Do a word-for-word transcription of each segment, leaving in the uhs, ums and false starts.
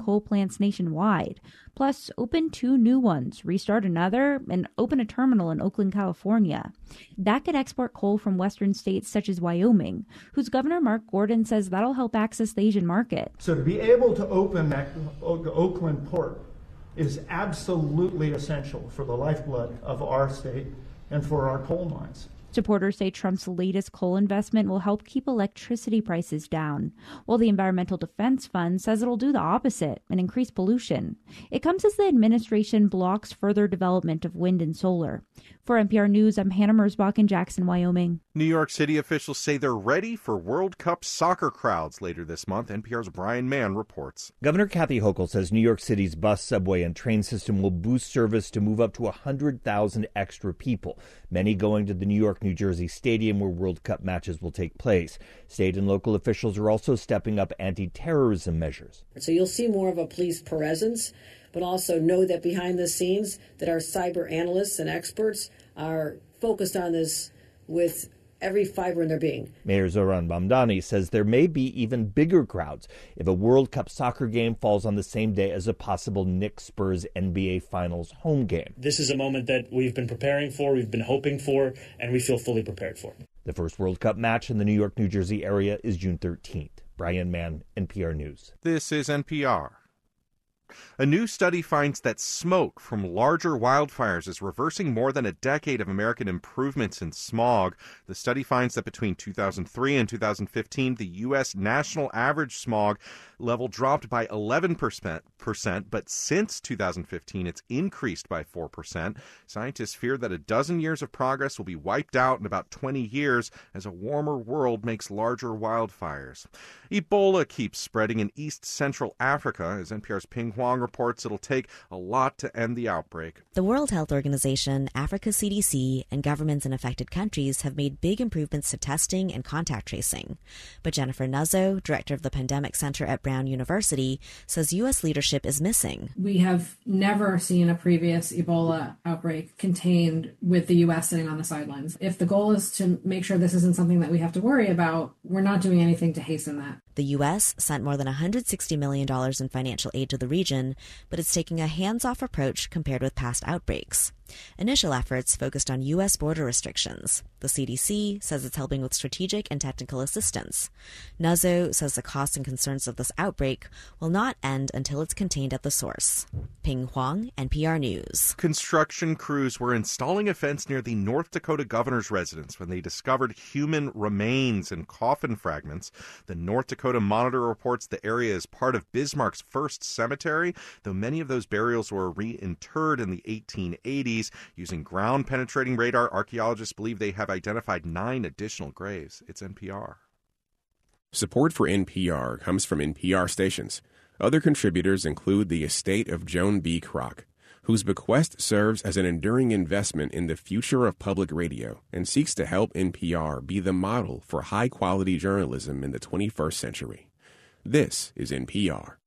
coal plants nationwide, plus open two new ones, restart another, and open a terminal in Oakland, California. That could export coal from western states such as Wyoming, whose Governor Mark Gordon says that'll help access the Asian market. So to be able to open that Oakland port is absolutely essential for the lifeblood of our state and for our coal mines. Supporters say Trump's latest coal investment will help keep electricity prices down, while the Environmental Defense Fund says it'll do the opposite and increase pollution. It comes as the administration blocks further development of wind and solar. For N P R News, I'm Hannah Merzbach in Jackson, Wyoming. New York City officials say they're ready for World Cup soccer crowds later this month. N P R's Brian Mann reports. Governor Kathy Hochul says New York City's bus, subway, and train system will boost service to move up to one hundred thousand extra people, many going to the New York, New Jersey stadium where World Cup matches will take place. State and local officials are also stepping up anti-terrorism measures. So you'll see more of a police presence, but also know that behind the scenes that our cyber analysts and experts are focused on this with every fiber in their being. Mayor Zohran Mamdani says there may be even bigger crowds if a World Cup soccer game falls on the same day as a possible Knicks-Spurs N B A Finals home game. This is a moment that we've been preparing for, we've been hoping for, and we feel fully prepared for. The first World Cup match in the New York, New Jersey area is June thirteenth. Brian Mann, N P R News. This is N P R. A new study finds that smoke from larger wildfires is reversing more than a decade of American improvements in smog. The study finds that between two thousand three and two thousand fifteen, the U S national average smog level dropped by eleven percent, but since two thousand fifteen, it's increased by four percent. Scientists fear that a dozen years of progress will be wiped out in about twenty years as a warmer world makes larger wildfires. Ebola keeps spreading in East Central Africa. As N P R's Ping Huang reports, it'll take a lot to end the outbreak. The World Health Organization, Africa C D C, and governments in affected countries have made big improvements to testing and contact tracing. But Jennifer Nuzzo, director of the Pandemic Center at Brown University, says U S leadership is missing. We have never seen a previous Ebola outbreak contained with the U S sitting on the sidelines. If the goal is to make sure this isn't something that we have to worry about, we're not doing anything to hasten that. The U S sent more than one hundred sixty million dollars in financial aid to the region, but it's taking a hands-off approach compared with past outbreaks. Initial efforts focused on U S border restrictions. The C D C says it's helping with strategic and technical assistance. Nuzzo says the costs and concerns of this outbreak will not end until it's contained at the source. Ping Huang, N P R News. Construction crews were installing a fence near the North Dakota governor's residence when they discovered human remains and coffin fragments. The North Dakota Monitor reports the area is part of Bismarck's first cemetery, though many of those burials were reinterred in the eighteen eighties. Using ground-penetrating radar, archaeologists believe they have identified nine additional graves. It's N P R. Support for N P R comes from N P R stations. Other contributors include the estate of Joan B. Kroc, whose bequest serves as an enduring investment in the future of public radio and seeks to help N P R be the model for high-quality journalism in the twenty-first century. This is N P R.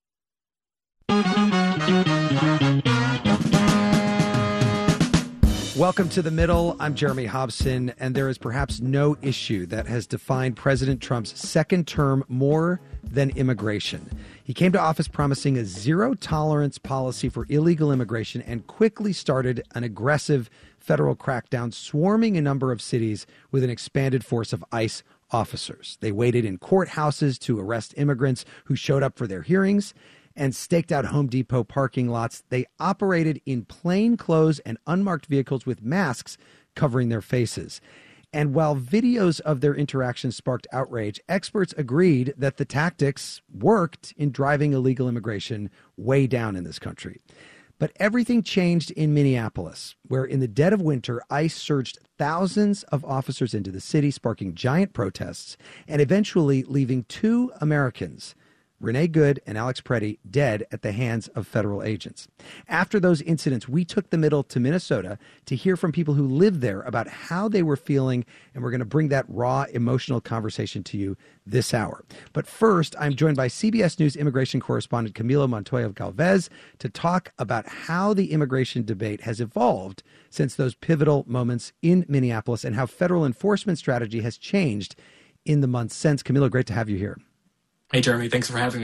Welcome to The Middle. I'm Jeremy Hobson, and there is perhaps no issue that has defined President Trump's second term more than immigration. He came to office promising a zero-tolerance policy for illegal immigration and quickly started an aggressive federal crackdown, swarming a number of cities with an expanded force of ICE officers. They waited in courthouses to arrest immigrants who showed up for their hearings and staked out Home Depot parking lots. They operated in plain clothes and unmarked vehicles with masks covering their faces. And while videos of their interactions sparked outrage, experts agreed that the tactics worked in driving illegal immigration way down in this country. But everything changed in Minneapolis, where in the dead of winter, ICE surged thousands of officers into the city, sparking giant protests, and eventually leaving two Americans, Renee Good and Alex Preddy, dead at the hands of federal agents. After those incidents, we took The Middle to Minnesota to hear from people who live there about how they were feeling, and we're going to bring that raw, emotional conversation to you this hour. But first, I'm joined by C B S News immigration correspondent Camilo Montoya Galvez to talk about how the immigration debate has evolved since those pivotal moments in Minneapolis and how federal enforcement strategy has changed in the months since. Camilo, great to have you here. Hey, Jeremy. Thanks for having me.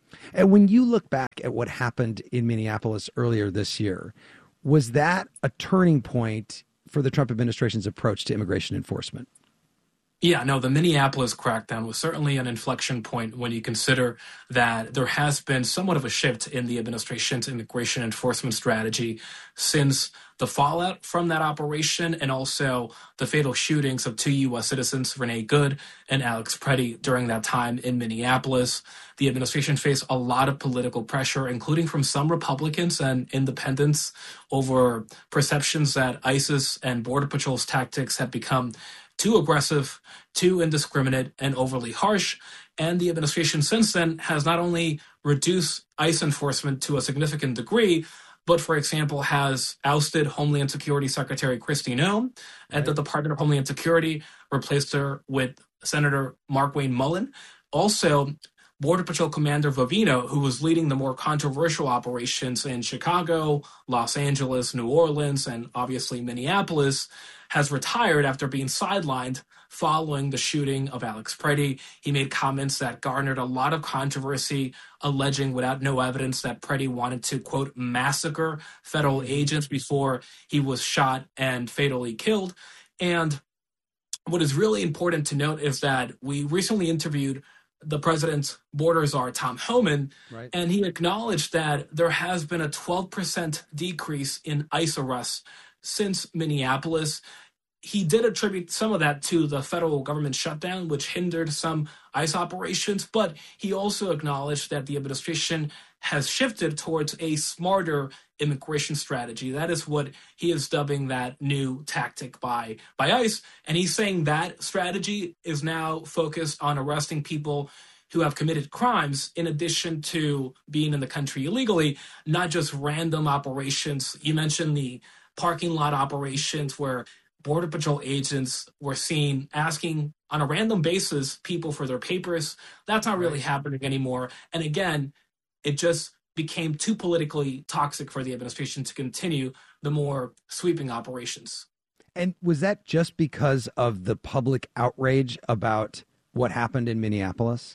And when you look back at what happened in Minneapolis earlier this year, was that a turning point for the Trump administration's approach to immigration enforcement? Yeah, no, the Minneapolis crackdown was certainly an inflection point when you consider that there has been somewhat of a shift in the administration's immigration enforcement strategy since the fallout from that operation and also the fatal shootings of two U S citizens, Renee Good and Alex Preddy, during that time in Minneapolis. The administration faced a lot of political pressure, including from some Republicans and independents, over perceptions that ISIS and Border Patrol's tactics had become too aggressive, too indiscriminate, and overly harsh. And the administration since then has not only reduced ICE enforcement to a significant degree, but, for example, has ousted Homeland Security Secretary Kristi Noem at the Department of Homeland Security, replaced her with Senator Markwayne Mullin. Also, Border Patrol Commander Vivino, who was leading the more controversial operations in Chicago, Los Angeles, New Orleans, and obviously Minneapolis, has retired after being sidelined following the shooting of Alex Preddy. He made comments that garnered a lot of controversy, alleging without no evidence that Preddy wanted to, quote, massacre federal agents before he was shot and fatally killed. And what is really important to note is that we recently interviewed the president's border czar, Tom Homan, right. And he acknowledged that there has been a twelve percent decrease in ICE arrests since Minneapolis. He did attribute some of that to the federal government shutdown, which hindered some ICE operations, but he also acknowledged that the administration has shifted towards a smarter immigration strategy. That is what he is dubbing that new tactic by, by ICE. And he's saying that strategy is now focused on arresting people who have committed crimes in addition to being in the country illegally, not just random operations. You mentioned the parking lot operations where Border Patrol agents were seen asking on a random basis people for their papers. That's not really happening anymore. And again, it just became too politically toxic for the administration to continue the more sweeping operations. And was that just because of the public outrage about what happened in Minneapolis?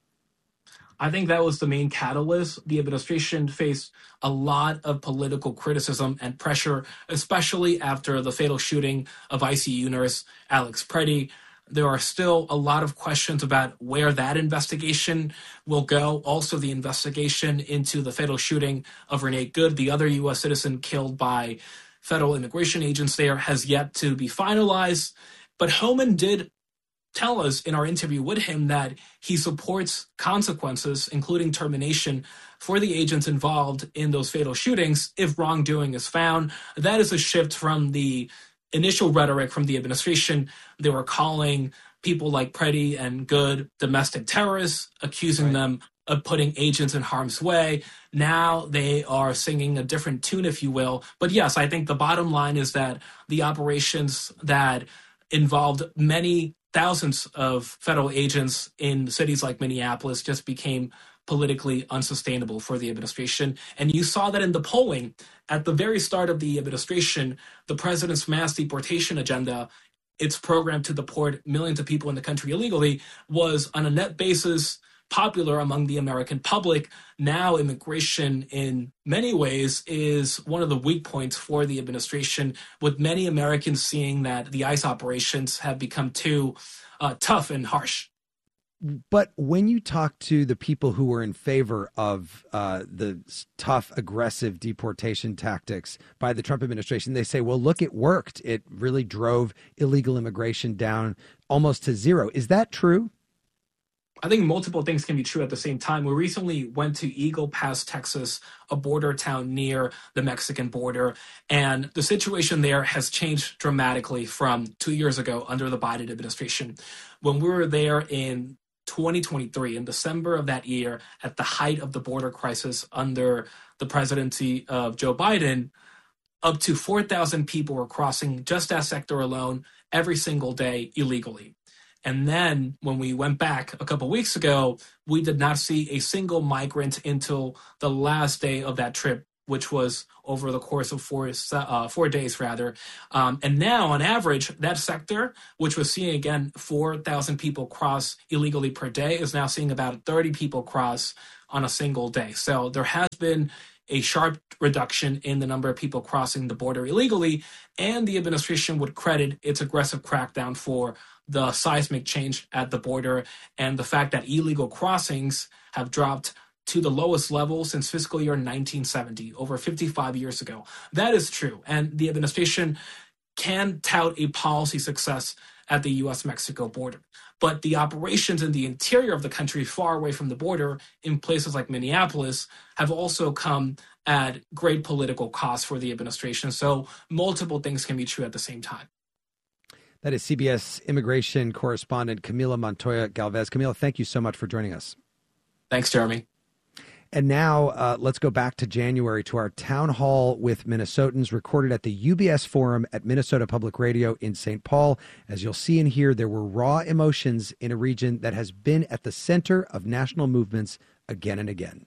I think that was the main catalyst. The administration faced a lot of political criticism and pressure, especially after the fatal shooting of I C U nurse Alex Preddy. There are still a lot of questions about where that investigation will go. Also, the investigation into the fatal shooting of Renee Good, the other U S citizen killed by federal immigration agents there, has yet to be finalized. But Homan did tell us in our interview with him that he supports consequences, including termination, for the agents involved in those fatal shootings if wrongdoing is found. That is a shift from the initial rhetoric from the administration. They were calling people like Preddy and Good domestic terrorists, accusing right. them of putting agents in harm's way. Now they are singing a different tune, if you will. But yes, I think the bottom line is that the operations that involved many thousands of federal agents in cities like Minneapolis just became politically unsustainable for the administration. And you saw that in the polling. At the very start of the administration, the president's mass deportation agenda, its program to deport millions of people in the country illegally, was on a net basis popular among the American public. Now immigration in many ways is one of the weak points for the administration, with many Americans seeing that the ICE operations have become too uh, tough and harsh. But when you talk to the people who were in favor of uh, the tough, aggressive deportation tactics by the Trump administration, they say, well, look, it worked. It really drove illegal immigration down almost to zero. Is that true? I think multiple things can be true at the same time. We recently went to Eagle Pass, Texas, a border town near the Mexican border, and the situation there has changed dramatically from two years ago under the Biden administration. When we were there in twenty twenty-three, in December of that year, at the height of the border crisis under the presidency of Joe Biden, up to four thousand people were crossing just that sector alone every single day illegally. And then when we went back a couple weeks ago, we did not see a single migrant until the last day of that trip, which was over the course of four uh, four days, rather. Um, and now, on average, that sector, which was seeing, again, four thousand people cross illegally per day, is now seeing about thirty people cross on a single day. So there has been a sharp reduction in the number of people crossing the border illegally, and the administration would credit its aggressive crackdown for the seismic change at the border and the fact that illegal crossings have dropped to the lowest level since fiscal year nineteen seventy, over fifty-five years ago. That is true, and the administration can tout a policy success at the U S Mexico border. But the operations in the interior of the country, far away from the border, in places like Minneapolis, have also come at great political cost for the administration. So multiple things can be true at the same time. That is C B S immigration correspondent Camila Montoya Galvez. Camila, thank you so much for joining us. Thanks, Jeremy. And now uh, let's go back to January to our town hall with Minnesotans recorded at the U B S Forum at Minnesota Public Radio in Saint Paul. As you'll see and hear, there were raw emotions in a region that has been at the center of national movements again and again.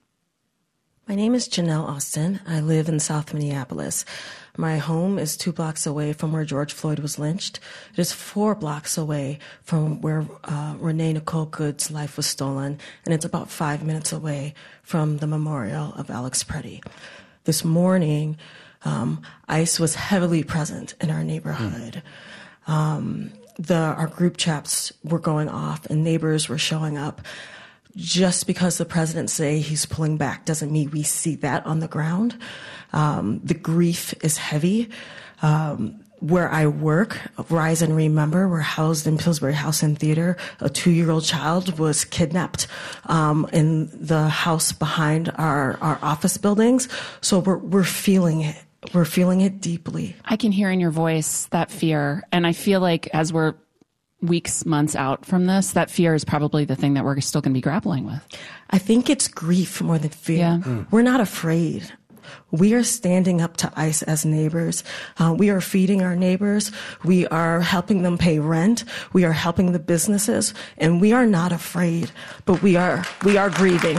My name is Janelle Austin. I live in South Minneapolis. My home is two blocks away from where George Floyd was lynched. It is four blocks away from where uh, Renee Nicole Good's life was stolen, and it's about five minutes away from the memorial of Alex Preddy. This morning, um, ICE was heavily present in our neighborhood. Mm. Um, the our group chats were going off, and neighbors were showing up. Just because the president say he's pulling back doesn't mean we see that on the ground. Um, the grief is heavy. Um, where I work, Rise and Remember, we're housed in Pillsbury House and Theater. A two-year-old child was kidnapped um, in the house behind our, our office buildings. So we're we're feeling it. We're feeling it deeply. I can hear in your voice that fear, and I feel like as we're weeks, months out from this, that fear is probably the thing that we're still going to be grappling with. I think it's grief more than fear. Yeah. Mm. We're not afraid. We are standing up to ICE as neighbors. Uh, we are feeding our neighbors. We are helping them pay rent. We are helping the businesses, and we are not afraid, but we are, we are grieving.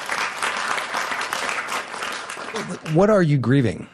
What are you grieving?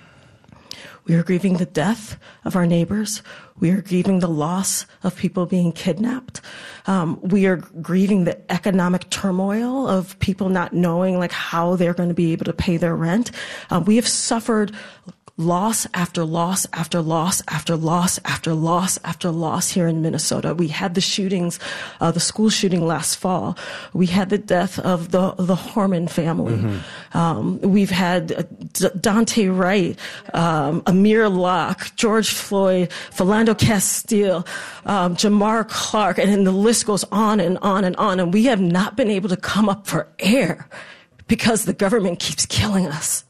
We are grieving the death of our neighbors. We are grieving the loss of people being kidnapped. Um, we are grieving the economic turmoil of people not knowing like how they're going to be able to pay their rent. Uh, we have suffered loss after loss after loss after loss after loss after loss here in Minnesota. We had the shootings, uh, the school shooting last fall. We had the death of the the Horman family. Mm-hmm. Um, we've had uh, D- Dante Wright, um, Amir Locke, George Floyd, Philando Castile, um, Jamar Clark, and then the list goes on and on and on. And we have not been able to come up for air because the government keeps killing us.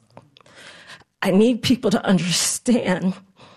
I need people to understand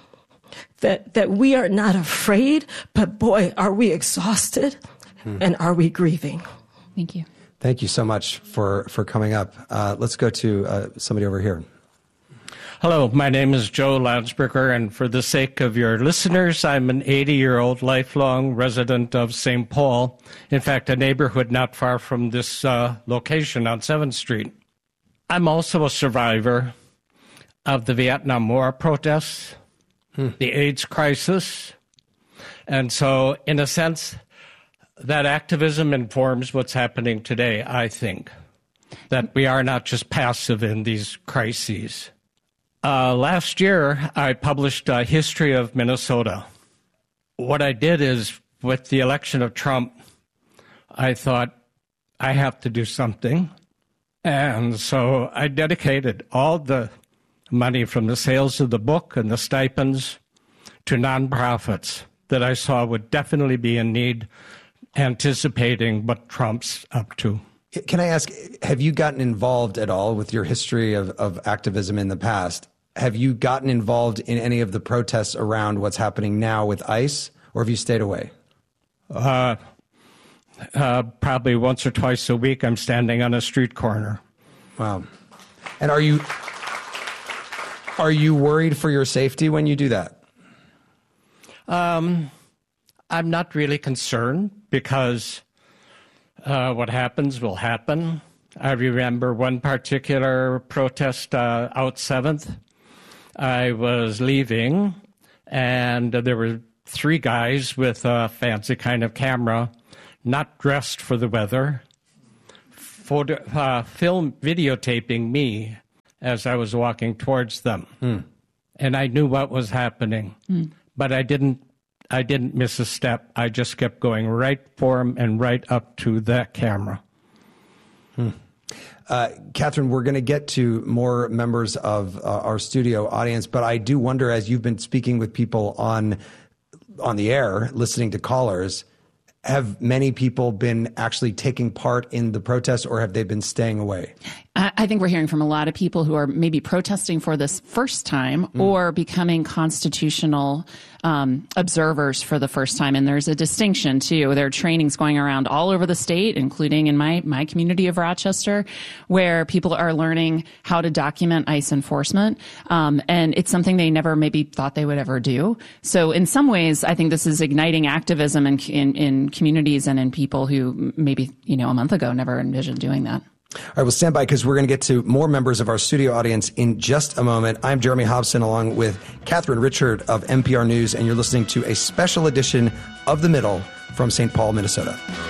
that that we are not afraid, but boy, are we exhausted hmm. and are we grieving. Thank you. Thank you so much for, for coming up. Uh, let's go to uh, somebody over here. Hello, my name is Joe Landsberger, and for the sake of your listeners, I'm an eighty-year-old lifelong resident of Saint Paul. In fact, a neighborhood not far from this uh, location on seventh Street. I'm also a survivor of the Vietnam War protests, hmm. the AIDS crisis. And so, in a sense, that activism informs what's happening today, I think, that we are not just passive in these crises. Uh, last year, I published a history of Minnesota. What I did is, with the election of Trump, I thought, I have to do something. And so I dedicated all the money from the sales of the book and the stipends to nonprofits that I saw would definitely be in need, anticipating what Trump's up to. Can I ask, have you gotten involved at all with your history of, of activism in the past? Have you gotten involved in any of the protests around what's happening now with ICE, or have you stayed away? Uh, uh, probably once or twice a week, I'm standing on a street corner. Wow. And are you... Are you worried for your safety when you do that? Um, I'm not really concerned because uh, what happens will happen. I remember one particular protest uh, out seventh. I was leaving, and there were three guys with a fancy kind of camera, not dressed for the weather, photo, uh, film videotaping me as I was walking towards them. Hmm. And I knew what was happening, Mm. but I didn't I didn't miss a step. I just kept going right for him and right up to that camera. Hmm. Uh, Catherine, we're going to get to more members of uh, our studio audience, but I do wonder, as you've been speaking with people on on the air, listening to callers, have many people been actually taking part in the protests, or have they been staying away? I think we're hearing from a lot of people who are maybe protesting for this first time mm. or becoming constitutional um, observers for the first time. And there's a distinction, too. There are trainings going around all over the state, including in my, my community of Rochester, where people are learning how to document ICE enforcement. Um, and it's something they never maybe thought they would ever do. So in some ways, I think this is igniting activism in, in, in communities and in people who maybe, you know, a month ago never envisioned doing that. All right, well, stand by because we're going to get to more members of our studio audience in just a moment. I'm Jeremy Hobson along with Catherine Richard of N P R News, and you're listening to a special edition of The Middle from Saint Paul, Minnesota.